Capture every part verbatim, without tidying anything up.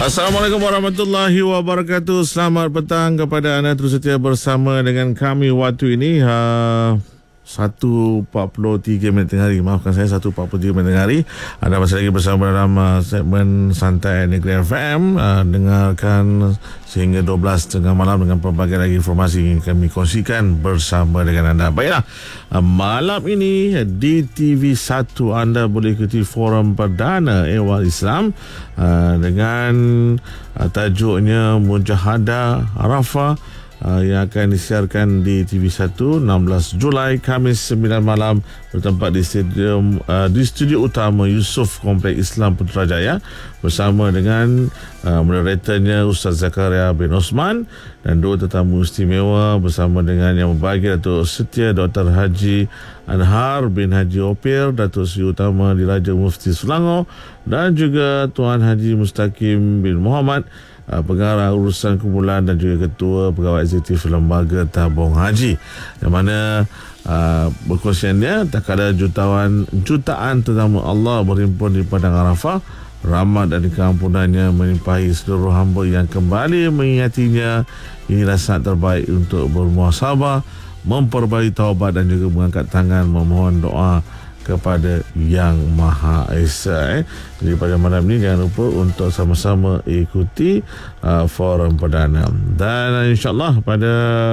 Assalamualaikum warahmatullahi wabarakatuh. Selamat petang kepada anda terus setia bersama dengan kami waktu ini. Uh, satu empat puluh tiga minit tengah hari. Maafkan saya, satu empat puluh tiga minit tengah hari. Anda masih lagi bersama dalam uh, segmen Santai Negeri F M. Uh, dengarkan sehingga dua belas tengah malam dengan pelbagai lagi informasi yang kami kongsikan bersama dengan anda. Baiklah, uh, malam ini di T V satu anda boleh ikuti forum perdana Ehwal Islam uh, dengan uh, tajuknya Mujahadah Arafah, Uh, yang akan disiarkan di T V satu enam belas Julai Khamis sembilan malam bertempat di stadium uh, di studio utama Yusof Kompleks Islam Putrajaya bersama dengan uh, moderatornya Ustaz Zakaria bin Osman dan dua tetamu istimewa bersama dengan yang berbahagia Datuk Setia Doktor Haji Anhar bin Haji Opir, Datuk Seri Utama Diraja Mufti Selangor, dan juga Tuan Haji Mustaqim bin Muhammad, Uh, pengarah urusan kumpulan dan juga ketua pegawai eksekutif lembaga tabung haji, yang mana uh, berkongsiannya tak ada jutaan jutaan tetamu Allah berhimpun di padang Arafah. Rahmat dan keampunannya melimpahi seluruh hamba yang kembali mengingatinya. Inilah saat terbaik untuk bermuhasabah, memperbaiki taubat dan juga mengangkat tangan memohon doa kepada Yang Maha Esa. Eh. Jadi pada malam ini jangan lupa untuk sama-sama ikuti uh, forum perdana. Dan insyaAllah pada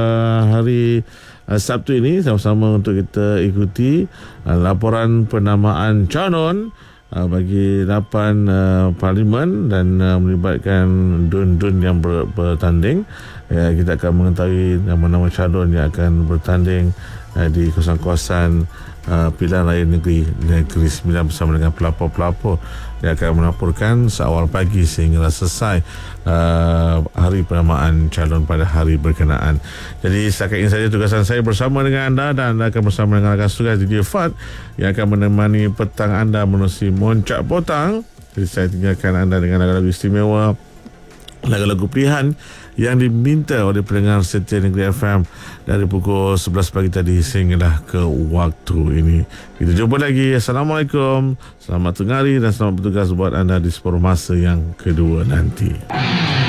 hari uh, Sabtu ini sama-sama untuk kita ikuti uh, laporan penamaan calon uh, bagi lapan uh, parlimen dan uh, melibatkan dun-dun yang ber, bertanding. Uh, kita akan mengetahui nama-nama calon yang akan bertanding uh, di kawasan-kawasan Uh, pilihan raya negeri Negeri Sembilan bersama dengan pelapor-pelapor yang akan melaporkan seawal pagi sehingga selesai uh, hari penamaan calon pada hari berkenaan. Jadi setakat ini saja tugasan saya bersama dengan anda, dan anda akan bersama dengan rakan tugas Didi Fad yang akan menemani petang anda menerusi Moncak Potang. Jadi saya tinggalkan anda dengan lagu-lagu istimewa, lagu-lagu pilihan yang diminta oleh pendengar setia Negeri F M dari pukul sebelas pagi tadi sehinggalah ke waktu ini. Kita jumpa lagi. Assalamualaikum, selamat tengah hari dan selamat bertugas buat anda di separuh masa yang kedua nanti.